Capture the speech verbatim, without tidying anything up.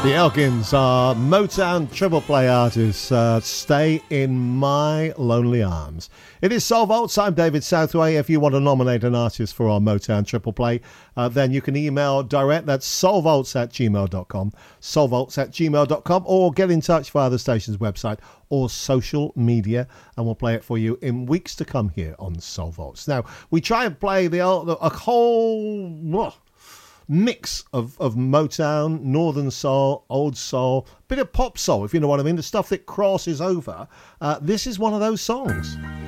The Elkins are Motown triple play artists. Uh, Stay in My Lonely Arms. It is Soul Vaults. I'm David Southway. If you want to nominate an artist for our Motown triple play, uh, then you can email direct. That's soulvaults at gmail dot com. soulvaults at gmail dot com, or get in touch via the station's website or social media, and we'll play it for you in weeks to come here on Soul Vaults. Now, we try and play the a whole whoa, mix of, of Motown, Northern Soul, Old Soul, bit of pop soul, if you know what I mean, the stuff that crosses over. Uh, this is one of those songs.